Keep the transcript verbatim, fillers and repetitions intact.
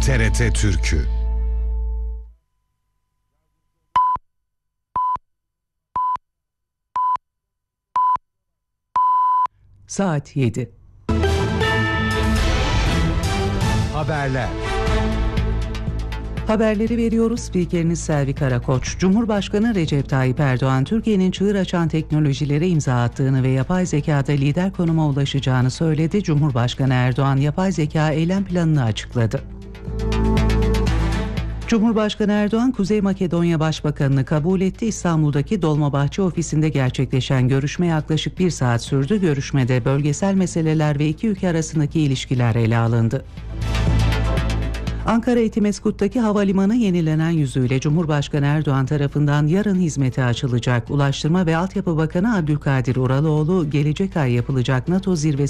T R T Türkü. Saat yedi. Haberler. Haberleri veriyoruz. Spikeriniz Selvi Karakoç. Cumhurbaşkanı Recep Tayyip Erdoğan, Türkiye'nin çığır açan teknolojilere imza attığını ve yapay zekada lider konuma ulaşacağını söyledi. Cumhurbaşkanı Erdoğan, yapay zeka eylem planını açıkladı. Cumhurbaşkanı Erdoğan, Kuzey Makedonya Başbakanı'nı kabul etti. İstanbul'daki Dolmabahçe ofisinde gerçekleşen görüşme yaklaşık bir saat sürdü. Görüşmede bölgesel meseleler ve iki ülke arasındaki ilişkiler ele alındı. Ankara Etimeskut'taki havalimanı yenilenen yüzüyle Cumhurbaşkanı Erdoğan tarafından yarın hizmete açılacak. Ulaştırma ve Altyapı Bakanı Abdülkadir Uraloğlu, gelecek ay yapılacak NATO zirvesi